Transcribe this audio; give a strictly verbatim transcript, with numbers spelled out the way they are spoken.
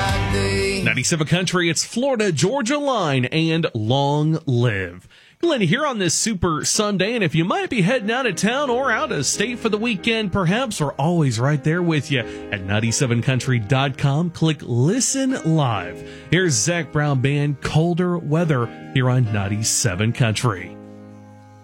ninety-seven Country, it's Florida Georgia Line and Long Live. Glenn here on this Super Sunday, and if you might be heading out of town or out of state for the weekend, perhaps, we're always right there with you at ninety-seven country dot com. Click Listen Live. Here's Zac Brown Band, Colder Weather, here on ninety-seven Country.